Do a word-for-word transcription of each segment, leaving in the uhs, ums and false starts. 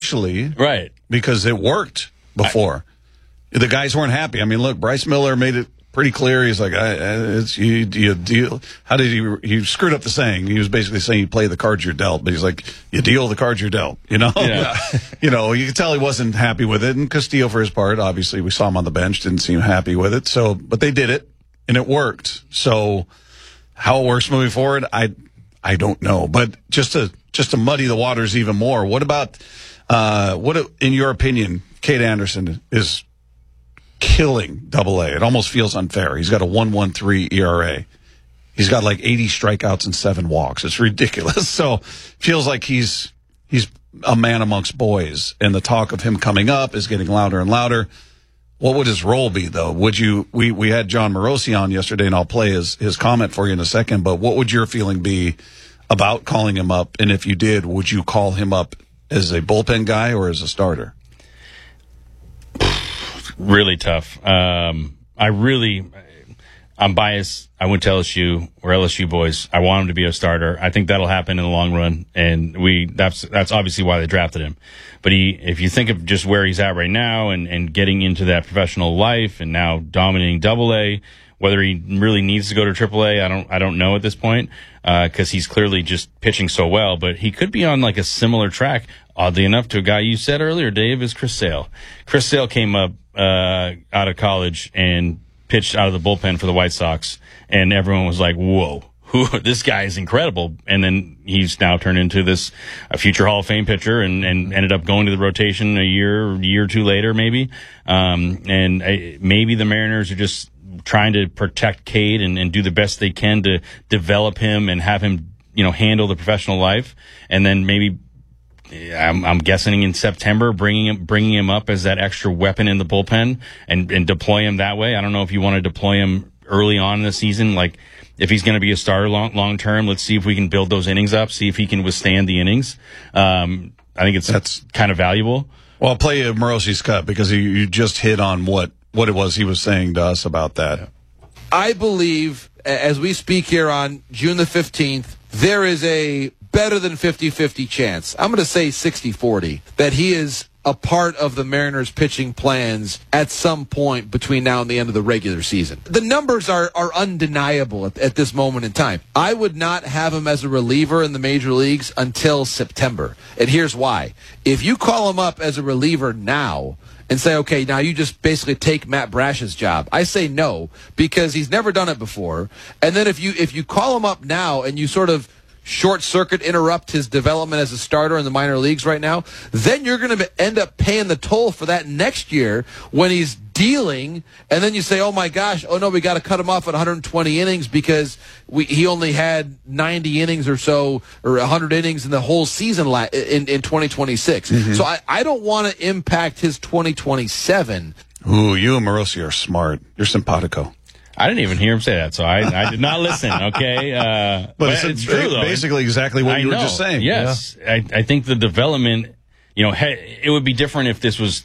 initially, right? Because it worked before. I, the guys weren't happy. I mean, look, Bryce Miller made it pretty clear. He's like, I, it's, you, you deal. How did he? He screwed up the saying. He was basically saying you play the cards you're dealt, but he's like, you deal the cards you're dealt. You know, yeah. You know, you could tell he wasn't happy with it. And Castillo, for his part, obviously, we saw him on the bench, didn't seem happy with it. So, but they did it, and it worked. So, how it works moving forward, I, I don't know. But just to just to muddy the waters even more, what about, uh, what in your opinion, Cade Anderson is killing Double A? It almost feels unfair. He's got a one point one three E R A. He's got like eighty strikeouts and seven walks. It's ridiculous. So feels like he's he's a man amongst boys, and the talk of him coming up is getting louder and louder. What would his role be, though? Would you? We we had John Morosi on yesterday, and I'll play his his comment for you in a second. But what would your feeling be about calling him up? And if you did, would you call him up as a bullpen guy or as a starter? Really tough. Um, I really, I'm biased. I went to L S U. We're L S U boys. I want him to be a starter. I think that'll happen in the long run, and we that's that's obviously why they drafted him. But he, if you think of just where he's at right now, and and getting into that professional life, and now dominating Double A, whether he really needs to go to Triple A, I don't I don't know at this point, because uh, he's clearly just pitching so well. But he could be on like a similar track, oddly enough, to a guy you said earlier, Dave, is Chris Sale. Chris Sale came up uh, out of college and pitched out of the bullpen for the White Sox, and everyone was like, whoa, who, this guy is incredible. And then he's now turned into this a future Hall of Fame pitcher, and, and ended up going to the rotation a year, year or two later, maybe. Um, and I, maybe the Mariners are just trying to protect Cade and, and do the best they can to develop him and have him, you know, handle the professional life. And then maybe, I'm, I'm guessing in September, bringing him, bringing him up as that extra weapon in the bullpen and, and deploy him that way. I don't know if you want to deploy him early on in the season. Like, if he's going to be a starter long, long term, let's see if we can build those innings up, see if he can withstand the innings. Um, I think it's, that's kind of valuable. Well, I'll play you Morosi's cut, because you, you just hit on what, what it was he was saying to us about that. I believe, as we speak here on June the fifteenth, there is a better than fifty-fifty chance, I'm going to say sixty forty, that he is a part of the Mariners' pitching plans at some point between now and the end of the regular season. The numbers are, are undeniable at, at this moment in time. I would not have him as a reliever in the major leagues until September. And here's why. If you call him up as a reliever now and say, okay, now you just basically take Matt Brash's job, I say no, because he's never done it before. And then if you if you call him up now and you sort of short-circuit interrupt his development as a starter in the minor leagues right now, then you're going to end up paying the toll for that next year when he's dealing, and then you say, oh my gosh, oh no, we got to cut him off at one hundred twenty innings because we, he only had ninety innings or so, or one hundred innings in the whole season la- in, in twenty twenty-six. Mm-hmm. So I, I don't want to impact his twenty twenty-seven. Ooh, you and Morosi are smart. You're simpatico. I didn't even hear him say that, so I, I did not listen, okay? Uh, but, but it's, it's true, though. Basically exactly what I you were know. just saying. Yes. Yeah. I, I think the development, you know, it would be different if this was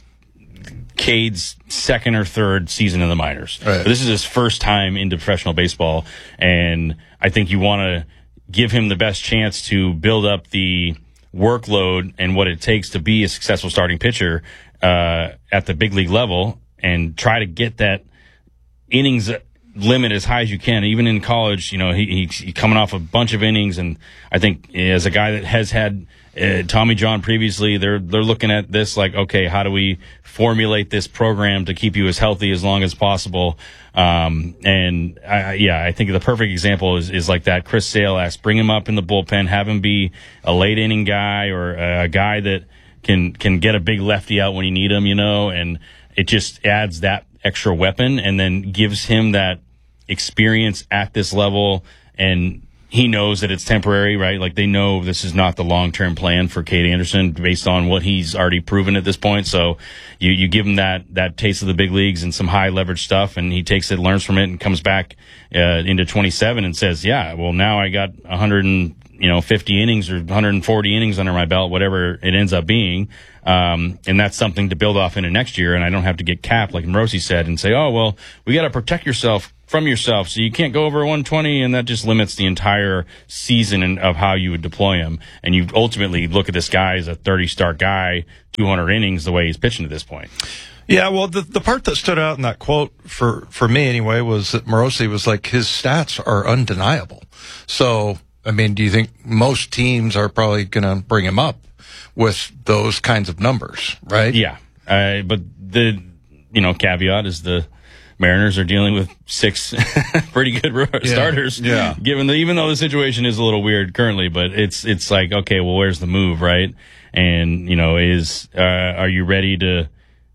Cade's second or third season in the minors. Right. But this is his first time into professional baseball, and I think you want to give him the best chance to build up the workload and what it takes to be a successful starting pitcher uh, at the big league level, and try to get that innings limit as high as you can. Even in college, you know, he, he's coming off a bunch of innings, and I think as a guy that has had uh, Tommy John previously, they're they're looking at this like, okay, how do we formulate this program to keep you as healthy as long as possible? Um, and I, yeah, I think the perfect example is, is like that. Chris Sale asked, bring him up in the bullpen, have him be a late inning guy, or a guy that can can get a big lefty out when you need him, you know, and it just adds that extra weapon, and then gives him that experience at this level, and he knows that it's temporary, right? Like, they know this is not the long-term plan for Cade Anderson based on what he's already proven at this point. So you, you give him that, that taste of the big leagues and some high leverage stuff, and he takes it, learns from it, and comes back uh, into twenty-seven and says, yeah, well, now I got one hundred you know, fifty innings or one hundred forty innings under my belt, whatever it ends up being. Um, and that's something to build off into next year. And I don't have to get capped, like Morosi said, and say, oh, well, we got to protect yourself from yourself. So you can't go over one twenty, and that just limits the entire season and of how you would deploy him. And you ultimately look at this guy as a thirty-start guy, two hundred innings, the way he's pitching to this point. Yeah, well, the the part that stood out in that quote for, for me anyway was that Morosi was like, his stats are undeniable. So, I mean, do you think most teams are probably going to bring him up with those kinds of numbers, right? Yeah. Uh, but the, you know, caveat is the Mariners are dealing with six pretty good yeah. starters. Yeah. Given the, even though the situation is a little weird currently, but it's, it's like, okay, well, where's the move, right? And, you know, is, uh, are you ready to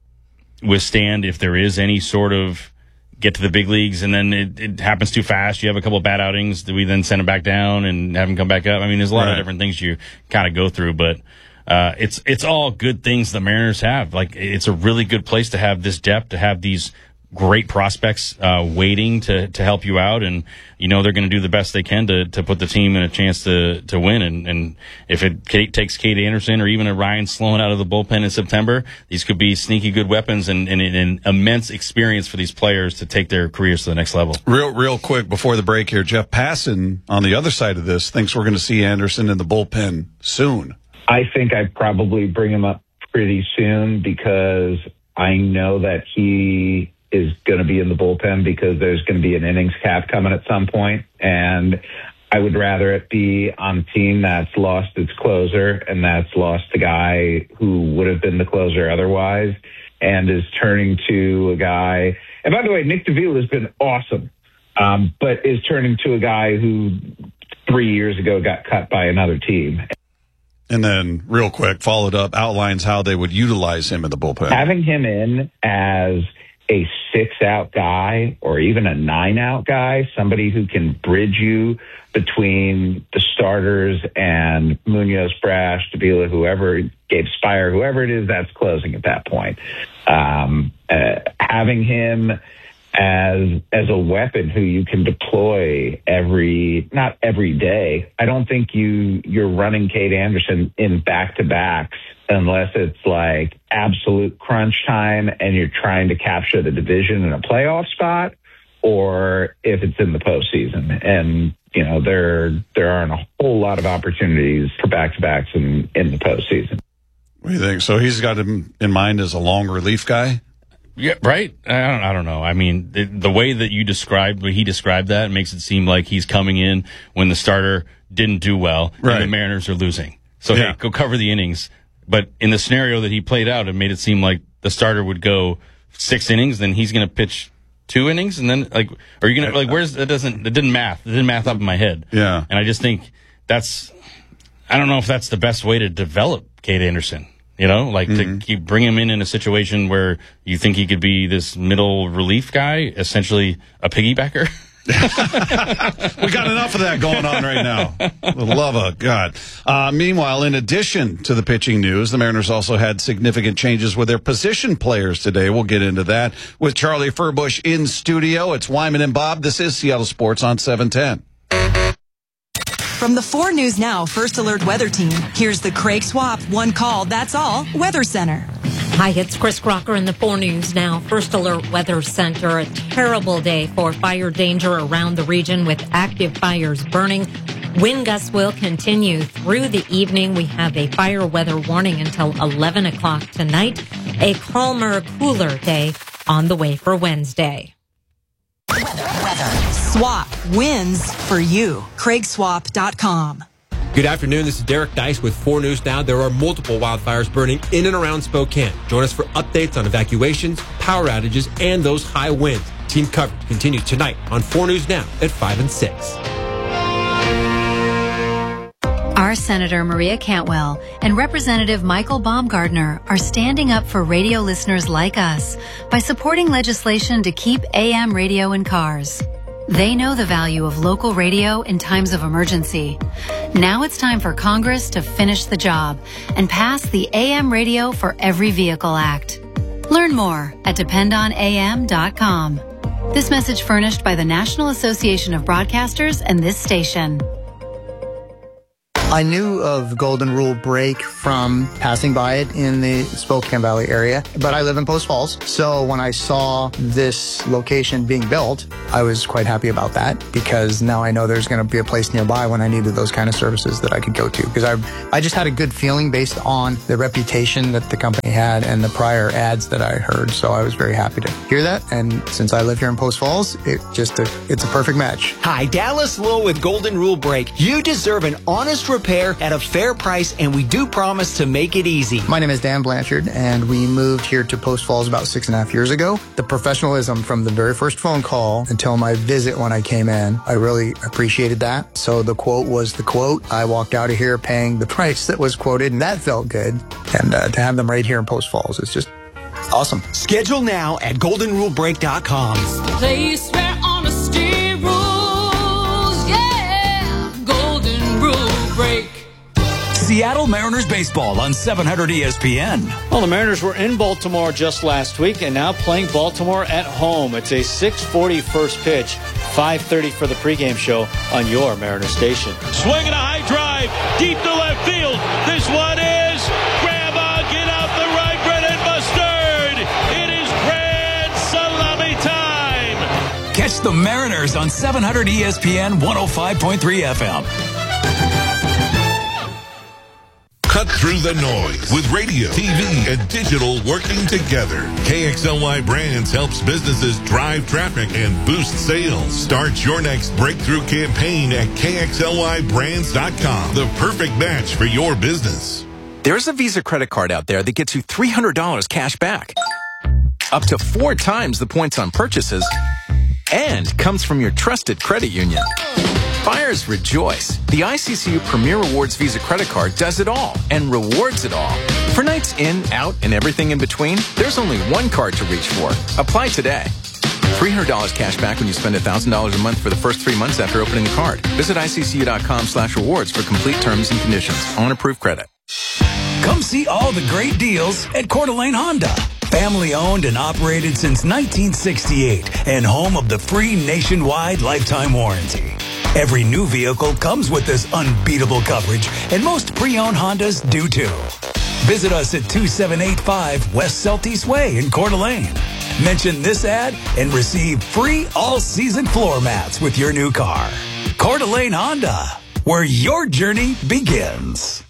withstand if there is any sort of get to the big leagues and then it, it happens too fast? You have a couple of bad outings. Do we then send him back down and have him come back up? I mean, there's a lot right. of different things you kind of go through, but uh, it's it's all good things the Mariners have. Like, it's a really good place to have this depth, to have these great prospects uh, waiting to to help you out, and you know they're going to do the best they can to to put the team in a chance to to win. And and if it Kate, takes Cade Anderson or even a Ryan Sloan out of the bullpen in September, these could be sneaky good weapons and, and an immense experience for these players to take their careers to the next level. Real real quick before the break here, Jeff Passan on the other side of this thinks we're going to see Anderson in the bullpen soon. I think I'd probably bring him up pretty soon because I know that he is going to be in the bullpen because there's going to be an innings cap coming at some point. And I would rather it be on a team that's lost its closer and that's lost a guy who would have been the closer otherwise and is turning to a guy. And by the way, Nick Davila has been awesome, um, but is turning to a guy who three years ago got cut by another team. And then real quick, followed up, outlines how they would utilize him in the bullpen. Having him in as a six-out guy or even a nine-out guy, somebody who can bridge you between the starters and Munoz, Brash, Davila, whoever, Gabe Spire, whoever it is that's closing at that point. Um, uh, having him as as a weapon who you can deploy every, not every day. I don't think you, you're running Cade Anderson in back-to-backs unless it's like absolute crunch time and you're trying to capture the division in a playoff spot, or if it's in the postseason. And, you know, there there aren't a whole lot of opportunities for back-to-backs in, in the postseason. What do you think? So he's got him in mind as a long relief guy? Yeah, right. I don't, I don't know. I mean, the, the way that you described, when he described that, makes it seem like he's coming in when the starter didn't do well right. and the Mariners are losing. So, yeah. hey, go cover the innings. But in the scenario that he played out, it made it seem like the starter would go six innings, then he's going to pitch two innings, and then like, are you going to like? Where's that? Doesn't it didn't math? It didn't math up in my head. Yeah, and I just think that's. I don't know if that's the best way to develop Cade Anderson. You know, like mm-hmm. to keep bring him in in a situation where you think he could be this middle relief guy, essentially a piggybacker. We got enough of that going on right now. The love of God. Uh, meanwhile, in addition to the pitching news, the Mariners also had significant changes with their position players today. We'll get into that with Charlie Furbush in studio. It's Wyman and Bob. This is Seattle Sports on seven ten. From the four News Now First Alert Weather Team, here's the Craig Swap One Call, That's All Weather Center. Hi, it's Chris Crocker in the four News Now First Alert Weather Center. A terrible day for fire danger around the region with active fires burning. Wind gusts will continue through the evening. We have a fire weather warning until eleven o'clock tonight. A calmer, cooler day on the way for Wednesday. Weather, weather. Swap wins for you. Craig Swap dot com. Good afternoon. This is Derek Dice with four News Now. There are multiple wildfires burning in and around Spokane. Join us for updates on evacuations, power outages, and those high winds. Team coverage continues tonight on four News Now at five and six. Our Senator Maria Cantwell and Representative Michael Baumgardner are standing up for radio listeners like us by supporting legislation to keep A M radio in cars. They know the value of local radio in times of emergency. Now it's time for Congress to finish the job and pass the A M Radio for Every Vehicle Act. Learn more at depend on A M dot com. This message furnished by the National Association of Broadcasters and this station. I knew of Golden Rule Break from passing by it in the Spokane Valley area, but I live in Post Falls. So when I saw this location being built, I was quite happy about that because now I know there's going to be a place nearby when I needed those kind of services that I could go to. Because I I just had a good feeling based on the reputation that the company had and the prior ads that I heard. So I was very happy to hear that. And since I live here in Post Falls, it just a, it's a perfect match. Hi, Dallas Lowe with Golden Rule Break. You deserve an honest repair at a fair price, and we do promise to make it easy. My name is Dan Blanchard, and we moved here to Post Falls about six and a half years ago. The professionalism from the very first phone call until my visit when I came in, I really appreciated that. So the quote was the quote. I walked out of here paying the price that was quoted, and that felt good. And uh, to have them right here in Post Falls is just awesome. Schedule now at golden rule break dot com. Place where honesty rules, yeah, Golden Rule Break. Seattle Mariners baseball on seven hundred E S P N. Well, the Mariners were in Baltimore just last week and now playing Baltimore at home. It's a six forty first pitch, five thirty for the pregame show on your Mariner station. Swinging a high drive deep to left field. This one is grab on, get out the right, Brennan Mustard. It is grand salami time. Catch the Mariners on seven hundred E S P N one oh five point three F M. Cut through the noise with radio, T V, and digital working together. K X L Y Brands helps businesses drive traffic and boost sales. Start your next breakthrough campaign at K X L Y brands dot com. The perfect match for your business. There's a Visa credit card out there that gets you three hundred dollars cash back, up to four times the points on purchases, and comes from your trusted credit union. Buyers rejoice. The I C C U Premier Rewards Visa credit card does it all and rewards it all. For nights in, out, and everything in between, there's only one card to reach for. Apply today. three hundred dollars cash back when you spend one thousand dollars a month for the first three months after opening the card. Visit I C C U dot com slash rewards for complete terms and conditions. On approved credit. Come see all the great deals at Coeur d'Alene Honda. Family owned and operated since nineteen sixty-eight and home of the free nationwide lifetime warranty. Every new vehicle comes with this unbeatable coverage, and most pre-owned Hondas do too. Visit us at two seven eight five West Celtice Way in Coeur d'Alene. Mention this ad and receive free all-season floor mats with your new car. Coeur d'Alene Honda, where your journey begins.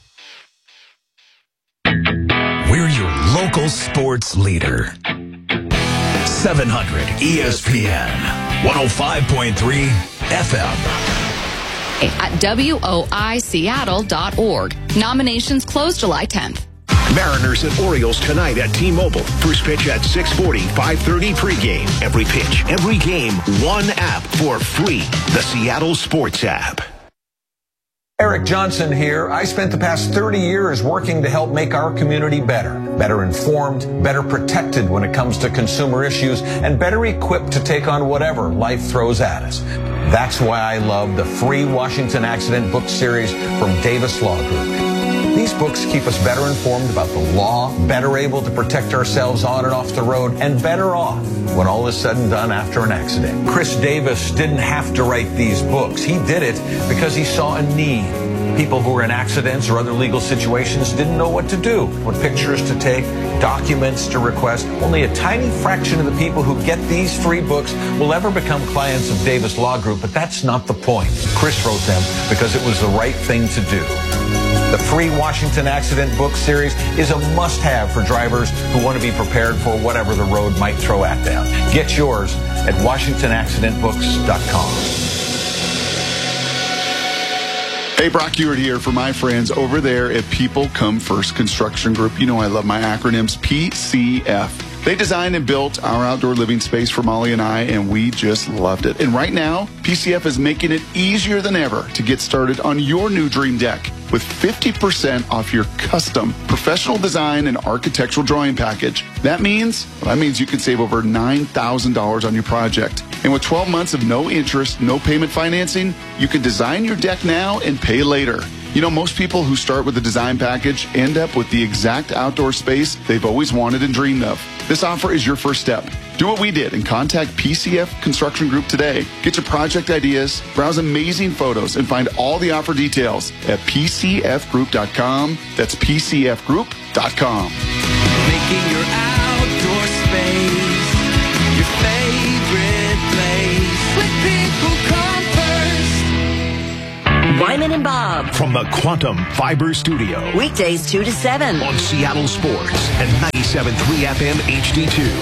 We're your local sports leader. seven hundred E S P N, one oh five point three F M. At W O I Seattle dot org. Nominations close July tenth. Mariners and Orioles tonight at T-Mobile. First pitch at six forty, five thirty pregame. Every pitch, every game, one app for free. The Seattle Sports app. Eric Johnson here. I spent the past thirty years working to help make our community better. Better informed, better protected when it comes to consumer issues, and better equipped to take on whatever life throws at us. That's why I love the free Washington Accident book series from Davis Law Group. These books keep us better informed about the law, better able to protect ourselves on and off the road, and better off when all is said and done after an accident. Chris Davis didn't have to write these books. He did it because he saw a need. People who were in accidents or other legal situations didn't know what to do, what pictures to take, documents to request. Only a tiny fraction of the people who get these free books will ever become clients of Davis Law Group, but that's not the point. Chris wrote them because it was the right thing to do. The free Washington Accident book series is a must-have for drivers who want to be prepared for whatever the road might throw at them. Get yours at washington accident books dot com. Hey, Brock Ewart here for my friends over there at People Come First Construction Group. You know I love my acronyms, P C F. They designed and built our outdoor living space for Molly and I, and we just loved it. And right now, P C F is making it easier than ever to get started on your new dream deck with fifty percent off your custom professional design and architectural drawing package. That means, well, that means you can save over nine thousand dollars on your project. And with twelve months of no interest, no payment financing, you can design your deck now and pay later. You know, most people who start with a design package end up with the exact outdoor space they've always wanted and dreamed of. This offer is your first step. Do what we did and contact P C F Construction Group today. Get your project ideas, browse amazing photos, and find all the offer details at p c f group dot com. That's p c f group dot com. Making your outdoor space your favorite place. With people come first. Wyman and Bob. From the Quantum Fiber Studio. Weekdays two to seven. On Seattle Sports and ninety-seven point three F M H D two.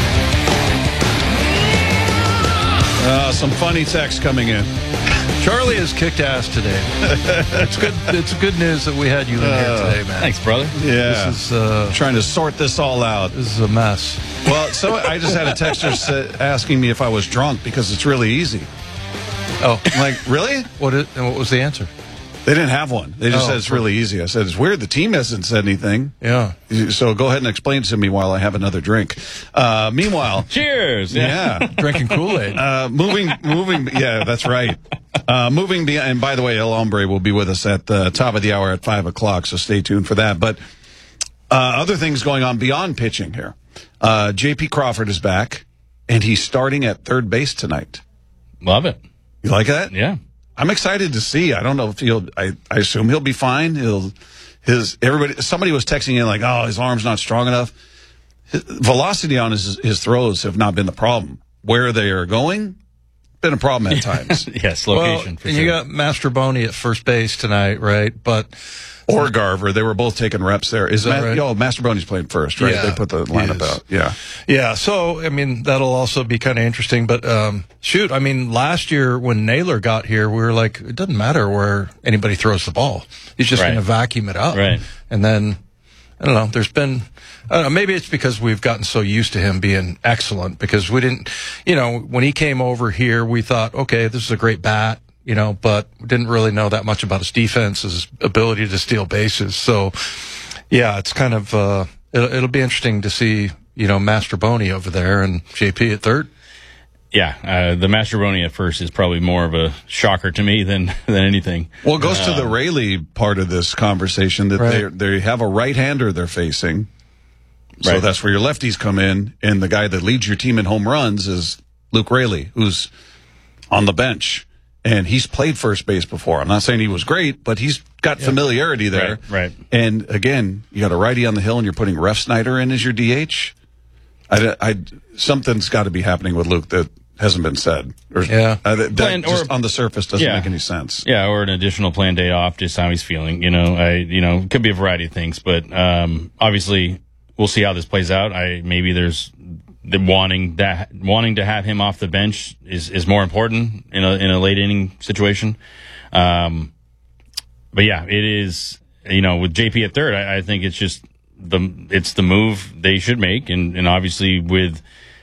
Uh, some funny text coming in. Charlie has kicked ass today. It's good. It's good news that we had you in Uh, here today, man. Thanks, brother. Yeah. This is uh, Trying to sort this all out. This is a mess. Well, so I just had a texter sa- asking me if I was drunk because it's really easy. Oh, I'm like, really? What? Is, and what was the answer? They didn't have one. They just Oh, said it's really easy. I said, it's weird. The team hasn't said anything. Yeah. So go ahead and explain to me while I have another drink. Uh, meanwhile. Cheers. Yeah. Drinking Kool-Aid. Uh, moving, moving. Yeah, that's right. Uh, moving beyond, and by the way, El Hombre will be with us at the top of the hour at five o'clock. So stay tuned for that. But, uh, other things going on beyond pitching here. Uh, J P Crawford is back and he's starting at third base tonight. Love it. You like that? Yeah. I'm excited to see. I don't know if he'll, I, I assume he'll be fine. He'll, his, everybody, somebody was texting in like, oh, his arm's not strong enough. His velocity on his, his throws have not been the problem. Where they are going, been a problem at times. Yes, location. Well, for and sure. you got Mastroboni at first base tonight, right? But Or Garver. They were both taking reps there. Is, Is that Ma- right? Oh, Mastroboni's playing first, right? Yeah, They put the he lineup is. out. Yeah. Yeah, so, I mean, that'll also be kind of interesting. But, um, shoot, I mean, last year when Naylor got here, we were like, it doesn't matter where anybody throws the ball. He's just Right. going to vacuum it up. Right. And then, I don't know, there's been, I don't know, maybe it's because we've gotten so used to him being excellent because we didn't, you know, when he came over here, we thought, okay, this is a great bat. You know, but didn't really know that much about his defense, his ability to steal bases. So, yeah, it's kind of, uh, it'll, it'll be interesting to see, you know, Mastroboni over there and J P at third. Yeah, uh, the Mastroboni at first is probably more of a shocker to me than than anything. Well, it goes Uh, to the Rayleigh part of this conversation that Right. they they have a right-hander they're facing. So Right. that's where your lefties come in, and the guy that leads your team in home runs is Luke Rayleigh, who's on the bench. And he's played first base before. I'm not saying he was great, but he's got familiarity there. Right, right. And again, you got a righty on the hill, and you're putting Ref Snyder in as your D H. I, I, something's got to be happening with Luke that hasn't been said. Or, Yeah. uh, that Plan- just or- on the surface doesn't Yeah. make any sense. Yeah, or an additional planned day off, just how he's feeling. You know, I, you know, could be a variety of things, but um, obviously we'll see how this plays out. I maybe there's the wanting that wanting to have him off the bench is, is more important in a in a late inning situation. Um, but yeah, it is. You know, with J P at third, I, I think it's just the it's the move they should make, and, and obviously with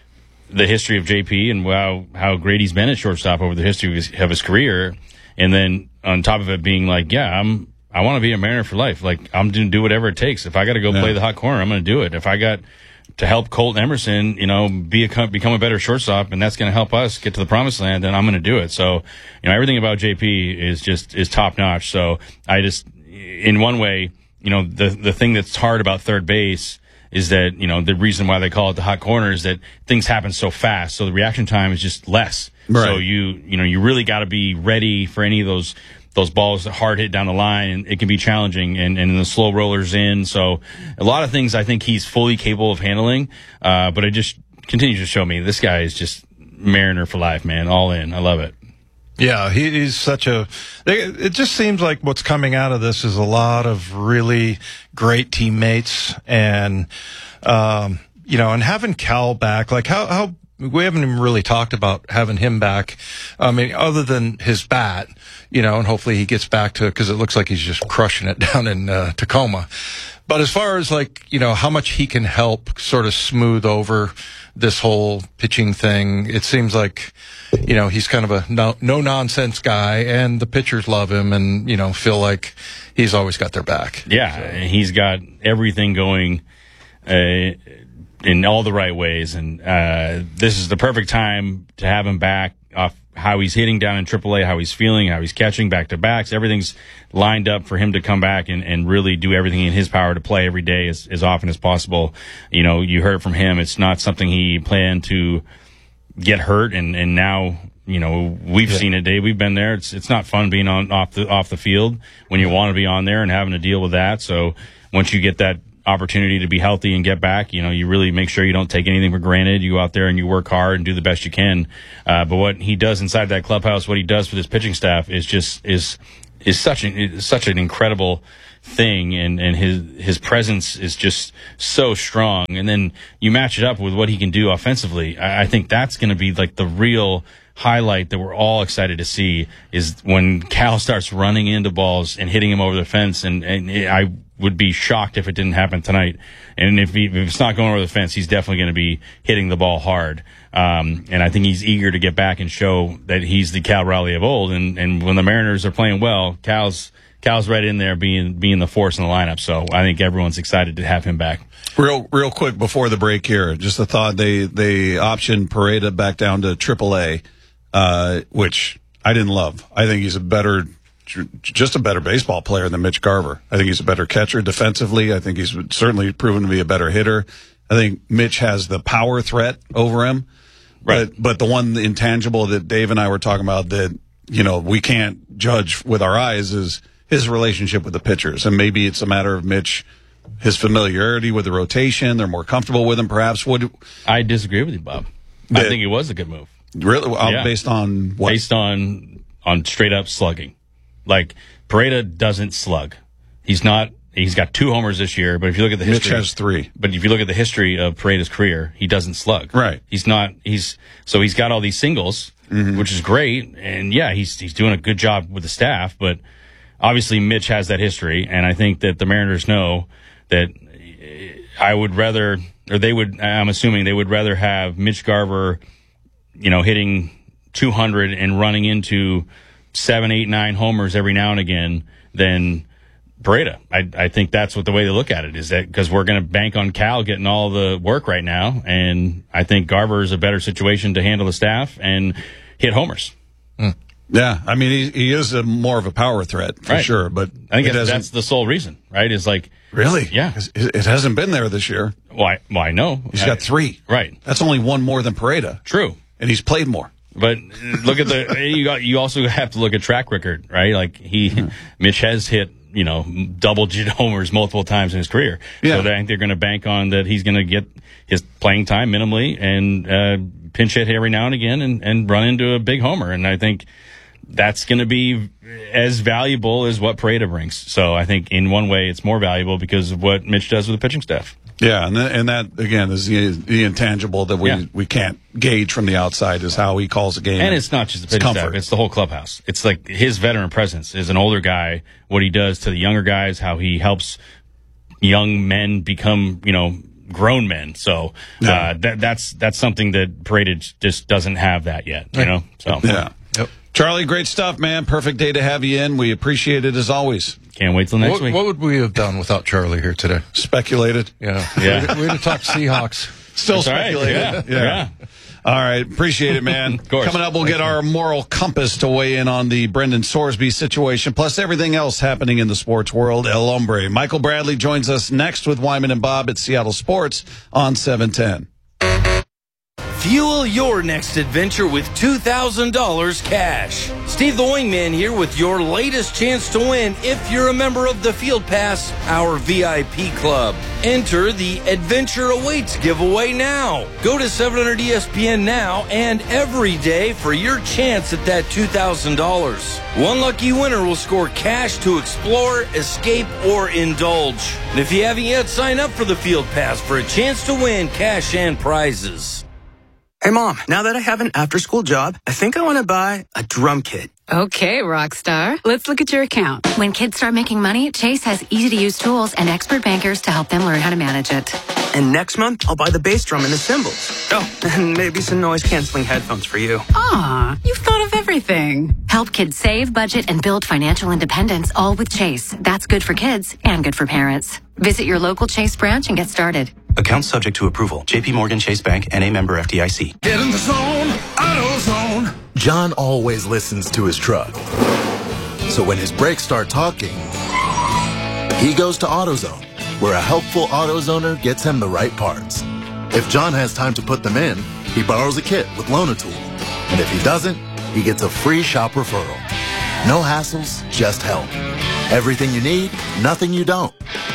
the history of J P and how how great he's been at shortstop over the history of his, of his career, and then on top of it being like, yeah, I'm I want to be a Mariner for life. Like I'm going to do whatever it takes. If I got to go Yeah. play the hot corner, I'm going to do it. If I got to help Colton Emerson, you know, be a become a better shortstop, and that's going to help us get to the promised land, then I'm going to do it. So, you know, everything about J P is just is top notch. So I just, in one way, you know, the the thing that's hard about third base is that, you know, the reason why they call it the hot corner is that things happen so fast, so the reaction time is just less. Right. So you you know you really got to be ready for any of those those balls that hard hit down the line, and it can be challenging, and, and the slow rollers in. So a lot of things I think he's fully capable of handling, uh, but it just continues to show me this guy is just Mariner for life, man, all in. I love it. Yeah, he, he's such a. They, it just seems like what's coming out of this is a lot of really great teammates, and um, you know, and having Cal back. Like how how we haven't even really talked about having him back. I mean, other than his bat, you know, and hopefully he gets back to it because it looks like he's just crushing it down in uh, Tacoma. But as far as like, you know, how much he can help sort of smooth over this whole pitching thing, it seems like, you know, he's kind of a no, no nonsense guy, and the pitchers love him and, you know, feel like he's always got their back. Yeah, he's got everything going uh, in all the right ways, and uh, this is the perfect time to have him back off how he's hitting down in triple A, how he's feeling, how he's catching back to backs. Everything's lined up for him to come back and, and really do everything in his power to play every day as, as often as possible. You know, you heard from him. It's not something he planned to get hurt. And, and now, you know, we've yeah. seen it, Dave. We've been there. It's, it's not fun being on, off the, off the field when you want to be on there and having to deal with that. So once you get that opportunity to be healthy and get back, you know, you really make sure you don't take anything for granted. You go out there and you work hard and do the best you can. Uh, but what he does inside that clubhouse, what he does with his pitching staff is just, is, is such an, is such an incredible thing. And, and his, his presence is just so strong. And then you match it up with what he can do offensively. I, I think that's going to be like the real highlight that we're all excited to see is when Cal starts running into balls and hitting him over the fence. And, and it, I would be shocked if it didn't happen tonight. And if, he, if it's not going over the fence, he's definitely going to be hitting the ball hard. Um, and I think he's eager to get back and show that he's the Cal Raleigh of old. And, and when the Mariners are playing well, Cal's, Cal's right in there being, being the force in the lineup. So I think everyone's excited to have him back. Real, real quick before the break here, just a thought. They, they optioned Pareda back down to triple A. Uh, which I didn't love. I think he's a better, just a better baseball player than Mitch Garver. I think he's a better catcher defensively. I think he's certainly proven to be a better hitter. I think Mitch has the power threat over him. Right. But, but the one intangible that Dave and I were talking about that, you know, we can't judge with our eyes is his relationship with the pitchers. And maybe it's a matter of Mitch, his familiarity with the rotation. They're more comfortable with him, perhaps. Would I disagree with you, Bob. I think it was a good move. Really? Well, yeah. Based on what? Based on on straight up slugging. Like, Pareda doesn't slug. He's not. He's got two homers this year, but if you look at the history, Mitch has three. But if you look at the history of Pareda's career, he doesn't slug. Right. He's not. He's so he's got all these singles, mm-hmm. which is great, and yeah, he's he's doing a good job with the staff. But obviously, Mitch has that history, and I think that the Mariners know that. I would rather, or they would. I'm assuming they would rather have Mitch Garver, you know, hitting two hundred and running into seven, eight, nine homers every now and again than Pareda. I, I think that's what the way to look at it is that because we're going to bank on Cal getting all the work right now. And I think Garver is a better situation to handle the staff and hit homers. Mm. Yeah. I mean, he, he is a more of a power threat for right. sure, but I think that's, that's the sole reason, right? Is like, really? Yeah. It hasn't been there this year. Why? Well, I know. He's I, got three. Right. That's only one more than Pareda. True. And he's played more. But look at the you got you also have to look at track record, right? Like he mm-hmm. Mitch has hit, you know, double digit homers multiple times in his career. Yeah. So I think they're going to bank on that he's going to get his playing time minimally and uh, pinch hit every now and again and, and run into a big homer. And I think that's going to be as valuable as what Pareda brings. So I think in one way it's more valuable because of what Mitch does with the pitching staff. Yeah, and, th- and that, again, is the, the intangible that we yeah. we can't gauge from the outside is how he calls a game. And it's not just the pitching staff, it's the whole clubhouse. It's like his veteran presence is an older guy, what he does to the younger guys, how he helps young men become, you know, grown men. So yeah. uh, that, that's that's something that Pareda just doesn't have that yet, you know? So yeah. Yep. Charlie, great stuff, man. Perfect day to have you in. We appreciate it as always. Can't wait till next what, week. What would we have done without Charlie here today? Speculated. Yeah. Yeah. We'd have talked Seahawks. Still That's speculated. Right. Yeah. Yeah. yeah. All right. Appreciate it, man. Of course. Coming up, we'll get our moral compass to weigh in on the Brendan Sorsby situation, plus everything else happening in the sports world. El Hombre. Michael Bradley joins us next with Wyman and Bob at Seattle Sports on seven ten. Fuel your next adventure with two thousand dollars cash. Steve the Wingman here with your latest chance to win if you're a member of the Field Pass, our V I P club. Enter the Adventure Awaits giveaway now. Go to seven hundred E S P N now and every day for your chance at that two thousand dollars. One lucky winner will score cash to explore, escape, or indulge. And if you haven't yet, sign up for the Field Pass for a chance to win cash and prizes. Hey, Mom, now that I have an after-school job, I think I want to buy a drum kit. Okay, Rockstar. Let's look at your account. When kids start making money, Chase has easy-to-use tools and expert bankers to help them learn how to manage it. And next month, I'll buy the bass drum and the cymbals. Oh, and maybe some noise-canceling headphones for you. Aw, you've thought of everything. Help kids save, budget, and build financial independence, all with Chase. That's good for kids and good for parents. Visit your local Chase branch and get started. Account subject to approval. J P Morgan Chase Bank, N A member F D I C. Get in the zone, AutoZone. John always listens to his truck. So when his brakes start talking, he goes to AutoZone, where a helpful AutoZoner gets him the right parts. If John has time to put them in, he borrows a kit with Loan-A-Tool. And if he doesn't, he gets a free shop referral. No hassles, just help. Everything you need, nothing you don't.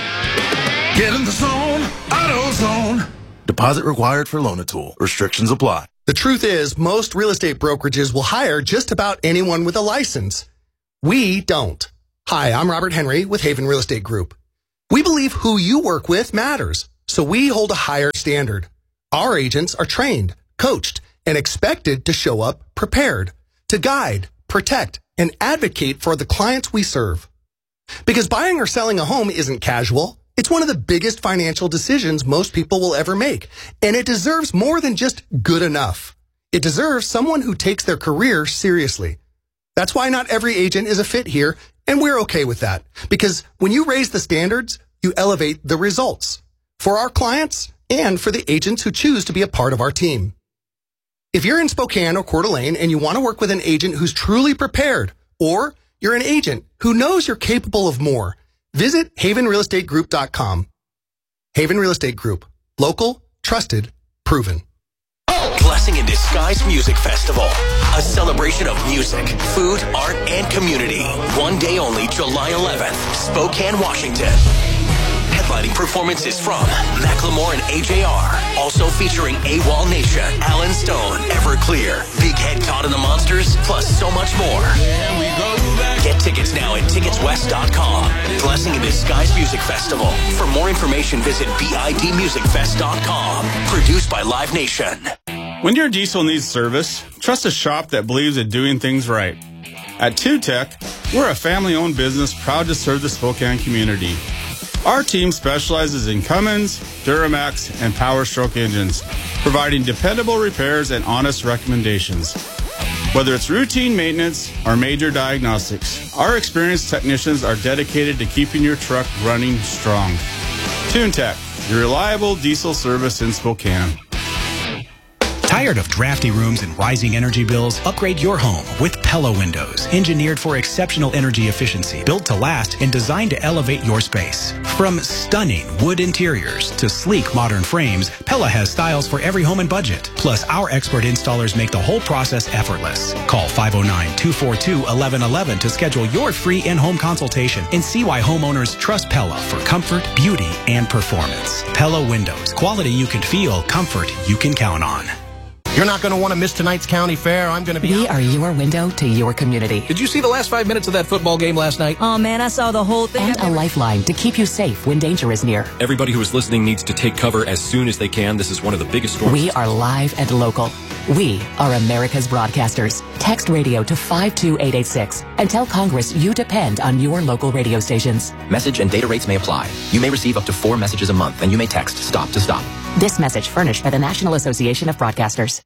Get in the zone, AutoZone. Deposit required for Loan-A-Tool. Restrictions apply. The truth is, most real estate brokerages will hire just about anyone with a license. We don't. Hi, I'm Robert Henry with Haven Real Estate Group. We believe who you work with matters, so we hold a higher standard. Our agents are trained, coached, and expected to show up prepared, to guide, protect, and advocate for the clients we serve. Because buying or selling a home isn't casual. It's one of the biggest financial decisions most people will ever make, and it deserves more than just good enough. It deserves someone who takes their career seriously. That's why not every agent is a fit here, and we're okay with that, because when you raise the standards, you elevate the results for our clients and for the agents who choose to be a part of our team. If you're in Spokane or Coeur d'Alene and you want to work with an agent who's truly prepared, or you're an agent who knows you're capable of more, visit haven real estate group dot com. Haven Real Estate Group. Local, trusted, proven. Blessing in Disguise Music Festival. A celebration of music, food, art, and community. One day only, July eleventh, Spokane, Washington. Headlining performances from Macklemore and A J R. Also featuring AWOL Nation, Alan Stone, Everclear, Big Head Todd and the Monsters, plus so much more. Get tickets now at tickets west dot com. Blessing in Disguise Music Festival. For more information, visit bid music fest dot com. Produced by Live Nation. When your diesel needs service, trust a shop that believes in doing things right. At two tech, we're a family-owned business proud to serve the Spokane community. Our team specializes in Cummins, Duramax, and Power Stroke engines, providing dependable repairs and honest recommendations. Whether it's routine maintenance or major diagnostics, our experienced technicians are dedicated to keeping your truck running strong. TuneTech, your reliable diesel service in Spokane. Tired of drafty rooms and rising energy bills? Upgrade your home with Pella Windows. Engineered for exceptional energy efficiency, built to last, and designed to elevate your space. From stunning wood interiors to sleek modern frames, Pella has styles for every home and budget. Plus, our expert installers make the whole process effortless. Call five oh nine, two four two, one one one one to schedule your free in-home consultation and see why homeowners trust Pella for comfort, beauty, and performance. Pella Windows. Quality you can feel, comfort you can count on. You're not going to want to miss tonight's county fair. I'm going to be... We are your window to your community. Did you see the last five minutes of that football game last night? Oh, man, I saw the whole thing. And a lifeline to keep you safe when danger is near. Everybody who is listening needs to take cover as soon as they can. This is one of the biggest storms. We are live and local. We are America's broadcasters. Text radio to five two eight eight six and tell Congress you depend on your local radio stations. Message and data rates may apply. You may receive up to four messages a month, and you may text stop to stop. This message furnished by the National Association of Broadcasters.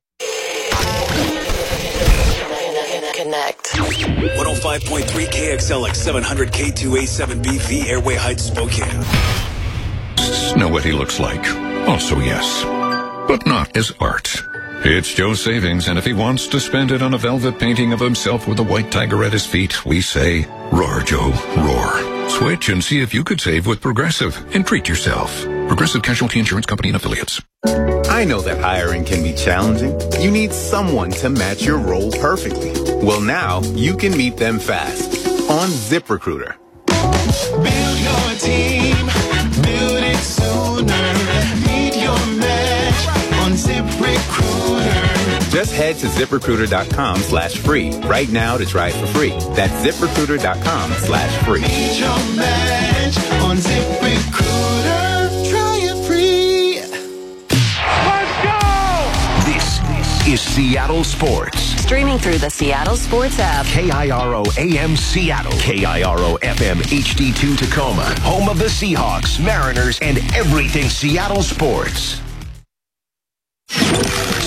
Connect. one oh five point three K X L X seven hundred K two A seven B V Airway Heights, Spokane. Know what he looks like. Also, yes. But not as art. It's Joe Savings, and if he wants to spend it on a velvet painting of himself with a white tiger at his feet, we say, roar, Joe, roar. Switch and see if you could save with Progressive and treat yourself. Progressive Casualty Insurance Company and Affiliates. I know that hiring can be challenging. You need someone to match your role perfectly. Well, now you can meet them fast on ZipRecruiter. Build your team, build it sooner. Meet your match on ZipRecruiter. Just head to ZipRecruiter.com slash free right now to try it for free. That's ZipRecruiter.com slash free. Meet your match on ZipRecruiter. Try it free. Let's go! This is Seattle Sports. Streaming through the Seattle Sports app. K I R O A M Seattle. K I R O F M H D two Tacoma. Home of the Seahawks, Mariners, and everything Seattle sports.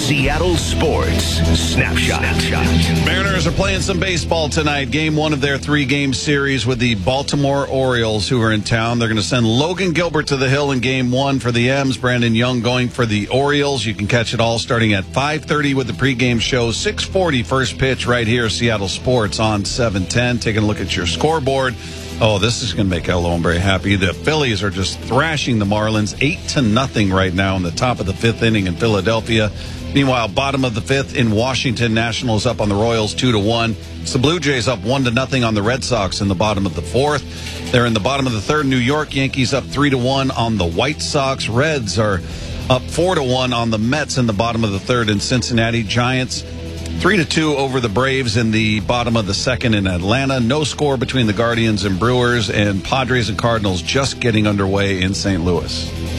Seattle Sports Snapshot. Mariners are playing some baseball tonight. Game one of their three-game series with the Baltimore Orioles, who are in town. They're going to send Logan Gilbert to the hill in game one for the M's. Brandon Young going for the Orioles. You can catch it all starting at five thirty with the pregame show. six forty first pitch right here, Seattle Sports on seven ten. Taking a look at your scoreboard. Oh, this is going to make Al Lowenberry happy. The Phillies are just thrashing the Marlins eight to nothing right now in the top of the fifth inning in Philadelphia. Meanwhile, bottom of the fifth in Washington, Nationals up on the Royals two to one. It's the Blue Jays up one to nothing on the Red Sox in the bottom of the fourth. They're in the bottom of the third. New York Yankees up three to one on the White Sox. Reds are up four to one on the Mets in the bottom of the third. And Cincinnati Giants three to two over the Braves in the bottom of the second in Atlanta. No score between the Guardians and Brewers, and Padres and Cardinals just getting underway in Saint Louis.